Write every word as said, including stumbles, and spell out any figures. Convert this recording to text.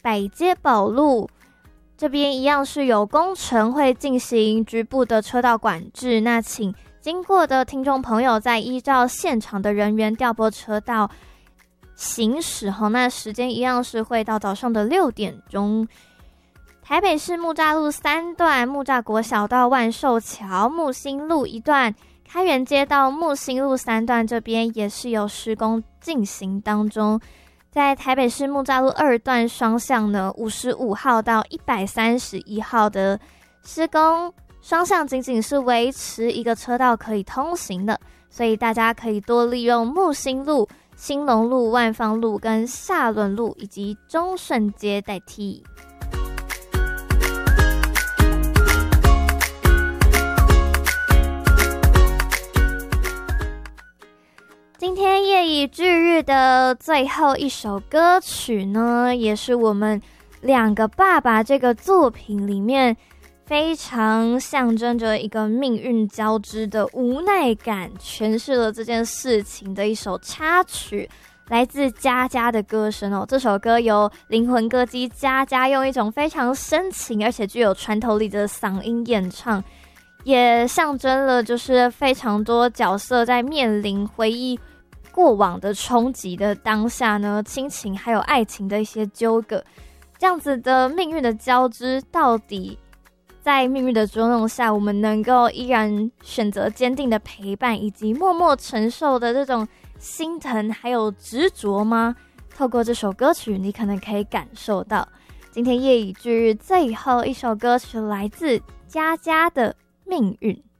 百街宝路这边一样是有工程会进行局部的车道管制，那请经过的听众朋友再依照现场的人员调拨车道行驶齁，那时间一样是会到早上的六点钟。台北市木栅路三段木栅国小到万寿桥木星路一段，开元街到木星路三段这边也是有施工进行当中。在台北市木栅路二段双向呢，五十五号到一百三十一号的施工双向仅仅是维持一个车道可以通行的，所以大家可以多利用木星路、兴隆路、万芳路跟下仑路以及中顺街代替。今天夜以继日的最后一首歌曲呢，也是我们两个爸爸这个作品里面非常象征着一个命运交织的无奈感，诠释了这件事情的一首插曲，来自佳佳的歌声哦。这首歌由灵魂歌姬佳佳用一种非常深情而且具有穿透力的嗓音演唱，也象征了就是非常多角色在面临回忆过往的冲击的当下呢，亲情还有爱情的一些纠葛，这样子的命运的交织，到底在命运的捉弄下，我们能够依然选择坚定的陪伴，以及默默承受的这种心疼还有执着吗？透过这首歌曲，你可能可以感受到。今天夜以继日最后一首歌曲来自佳佳的命运。